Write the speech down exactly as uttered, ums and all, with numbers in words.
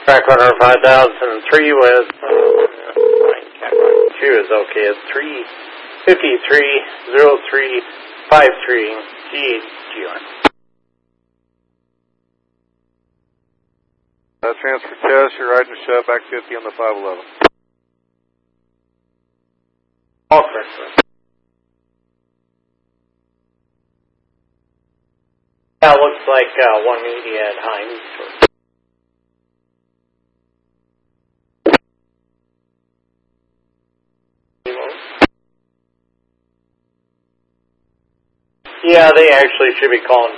Track runner five thousand three with uh, two is okay. It's three fifty-three zero three five three G G R. Uh, transfer test, you're riding the shut back fifty on the five eleven. All correct, sir. That looks like uh, one media at Hines. Yeah, they actually should be calling